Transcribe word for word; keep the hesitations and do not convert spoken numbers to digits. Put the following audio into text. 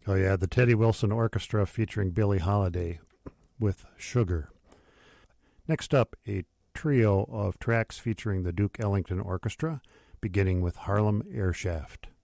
Oh, yeah, the Teddy Wilson Orchestra featuring Billie Holiday with Sugar. Next up, a trio of tracks featuring the Duke Ellington Orchestra, beginning with Harlem Airshaft.